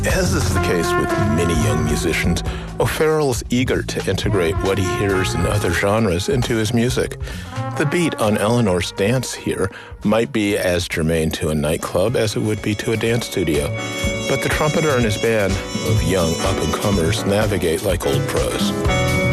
As is the case with many young musicians, O'Farrell is eager to integrate what he hears in other genres into his music. The beat on Eleanor's Dance here might be as germane to a nightclub as it would be to a dance studio, but the trumpeter and his band of young up-and-comers navigate like old pros.